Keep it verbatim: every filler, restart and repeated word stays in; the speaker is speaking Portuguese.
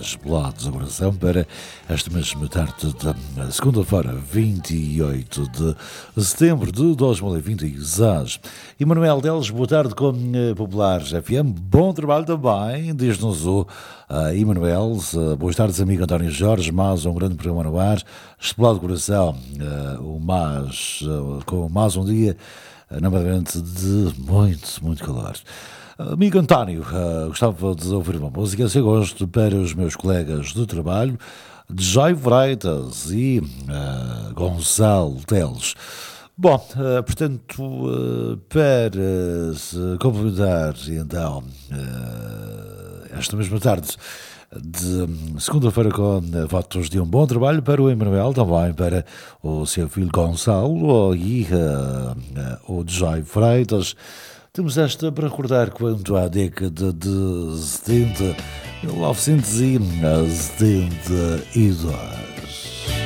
mais bolados do coração para esta mesma tarde da segunda-feira, vinte e oito de setembro de dois mil e vinte e seis. Emanuel Deles, boa tarde com a Populares F M. Bom trabalho também, diz-nos o uh, Emanuel. Uh, boas tardes, amigo António Jorge. Mais um grande programa no ar. Estipulado de coração, uh, o mais, uh, com mais um dia, uh, novamente, de muito, muito calor. Amigo António, uh, gostava de ouvir uma música, se gosto, para os meus colegas de trabalho, de Jair Freitas e uh, Gonçalo Teles. Bom, uh, portanto, uh, para se complementar, então, uh, esta mesma tarde de segunda-feira com uh, votos de um bom trabalho para o Emanuel, também para o seu filho Gonçalo e uh, uh, o de Jair Freitas. Temos esta para recordar quanto à década de setenta, mil novecentos e setenta e dois.